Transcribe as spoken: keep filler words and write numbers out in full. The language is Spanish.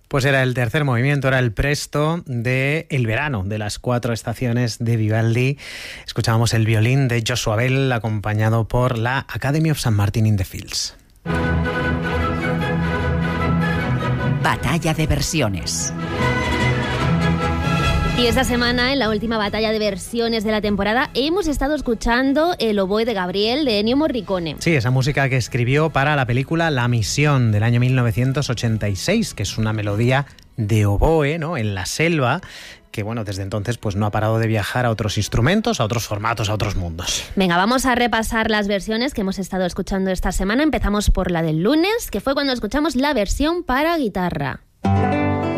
Pues era el tercer movimiento, era el presto de El verano, de las cuatro estaciones de Vivaldi. Escuchábamos el violín de Joshua Bell, acompañado por la Academy of Saint Martin in the Fields. Batalla de versiones. Y esta semana, en la última batalla de versiones de la temporada, hemos estado escuchando el oboe de Gabriel de Ennio Morricone. Sí, esa música que escribió para la película La Misión del año mil novecientos ochenta y seis, que es una melodía de oboe, ¿no?, en la selva, que bueno, desde entonces pues no ha parado de viajar a otros instrumentos, a otros formatos, a otros mundos. Venga, vamos a repasar las versiones que hemos estado escuchando esta semana. Empezamos por la del lunes, que fue cuando escuchamos la versión para guitarra.